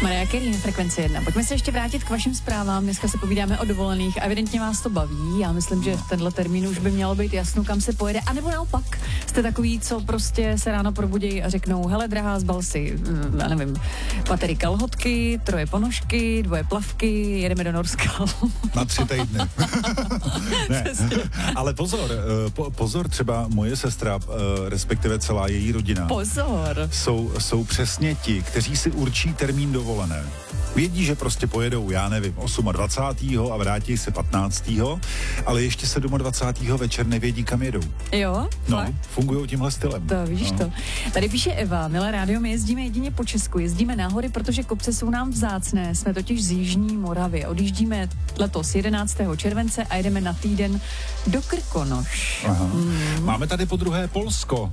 Mariah Carey na Frekvenci 1. Pojďme se ještě vrátit k vašim zprávám. Dneska se povídáme o dovolených a evidentně vás to baví. Já myslím, že v tenhle termín už by mělo být jasno, kam se pojede. A nebo naopak, jste takový, co prostě se ráno probudějí a řeknou, hele drahá, zbal si, já nevím, 4 kalhotky, 3 ponožky, 2 plavky, jedeme do Norska. Na 3 týdny. Ne, ale pozor, třeba moje sestra, respektive celá její rodina. Pozor. Jsou přesně ti, kteří si určí termín dovolené. Vědí, že prostě pojedou, já nevím, 28. a vrátí se 15. ale ještě 27. večer nevědí, kam jedou. Jo? No, fungují tímhle stylem. To vidíš to. Tady píše Eva, milé rádio, my jezdíme jedině po Česku, jezdíme na hory, protože kopce jsou nám vzácné, jsme totiž z Jižní Moravy. Odjíždíme letos 11. července a jedeme na týden do Krkonoš. Máme tady podruhé Polsko.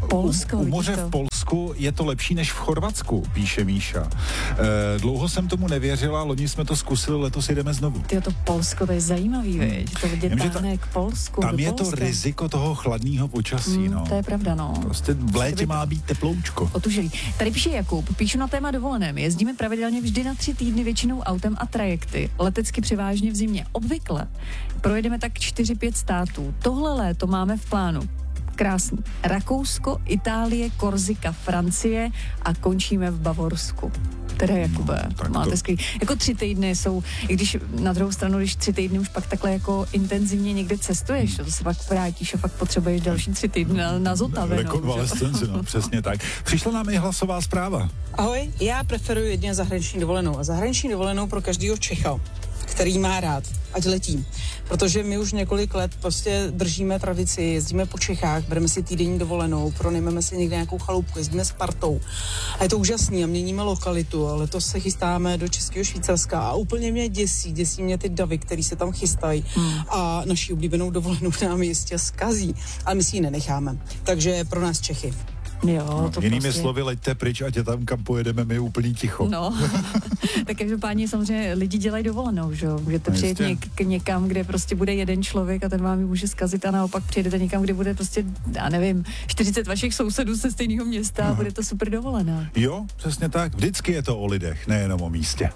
U moře v Polsku je to lepší než v Chorvatsku, píše Míša. Dlouho jsem tomu nevěřila, loni jsme to zkusili, letos jedeme znovu. Tyjo, to Polsko, to je zajímavý, veď? To vidět táhne k Polsku. Tam je to riziko toho chladného počasí, no. To je pravda, no. Prostě v létě má být teploučko. Otužilý. Tady píše Jakub, píšu na téma dovoleném. Jezdíme pravidelně vždy na 3 týdny většinou autem a trajekty. Letecky převážně v zimě. Obvykle projedeme tak 4-5 států. Tohle léto máme v plánu. Krásný. Rakousko, Itálie, Korzika, Francie a končíme v Bavorsku. Teda Jakube, máte skvělý. Jako 3 týdny jsou, i když na druhou stranu, když 3 týdny už pak takhle jako intenzivně někde cestuješ, to se pak vrátíš a fakt potřebuješ další 3 týdny na zotavenou. Rekonvalescenci, no, přesně tak. Přišla nám i hlasová zpráva. Ahoj, já preferuji jedině zahraniční dovolenou a zahraniční dovolenou pro každého Čecha, který má rád, ať letí. Protože my už několik let prostě držíme tradici, jezdíme po Čechách, bereme si týdenní dovolenou, pronajmeme si někde nějakou chalupku, jezdíme s partou. A je to úžasný a měníme lokalitu, ale to se chystáme do Českého Švýcarska a úplně mě děsí mě ty davy, který se tam chystají a naši oblíbenou dovolenou nám jistě zkazí, ale my si ji nenecháme. Takže pro nás Čechy. Jo, to jinými prostě... slovy, leďte pryč, ať je tam, kam pojedeme, my úplný ticho. No, tak každopádně samozřejmě lidi dělají dovolenou, že jo? Můžete přijet někam, kde prostě bude jeden člověk a ten vám ji může zkazit a naopak přijedete někam, kde bude prostě, já nevím, 40 vašich sousedů ze stejného města a bude to super dovolená. Jo, přesně tak. Vždycky je to o lidech, nejenom o místě.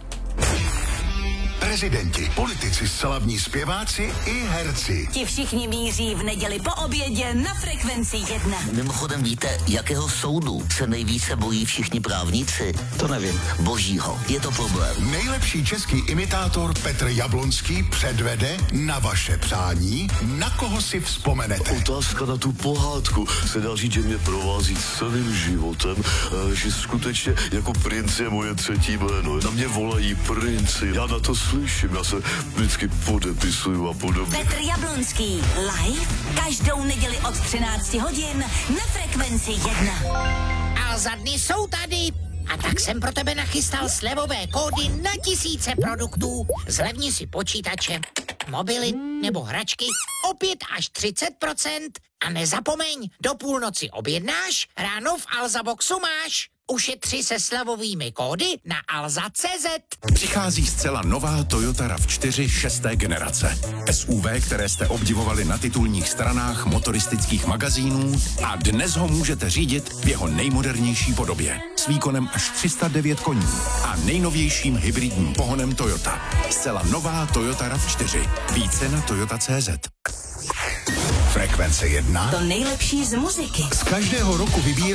Prezidenti, politici, slavní zpěváci i herci. Ti všichni míří v neděli po obědě na Frekvenci 1. Mimochodem víte, jakého soudu se nejvíce bojí všichni právníci? To nevím. Božího. Je to problém. Nejlepší český imitátor Petr Jablonský předvede na vaše přání, na koho si vzpomenete. Otázka na tu pohádku se dá říct, že mě provází celým životem, že skutečně jako princ je moje 3. jméno. Na mě volají princi, já na to slyším, já se vždycky podepisuju a podobně. Petr Jablonský live každou neděli od 13 hodin na Frekvenci 1. A za dny jsou tady. A tak jsem pro tebe nachystal slevové kódy na tisíce produktů. Zlevni si počítače, mobily nebo hračky o 5 až 30%. A nezapomeň, do půlnoci objednáš, ráno v Alza Boxu máš. Ušetři se slevovými kódy na alza.cz. Přichází zcela nová Toyota RAV4 6. generace. SUV, které jste obdivovali na titulních stranách motoristických magazínů a dnes ho můžete řídit v jeho nejmodernější podobě. S výkonem až 309 koní a nejnovějším hybridním pohonem Toyota. Zcela nová Toyota RAV4. Více na toyota.cz. Frekvence 1. To nejlepší z muziky. Z každého roku vybírá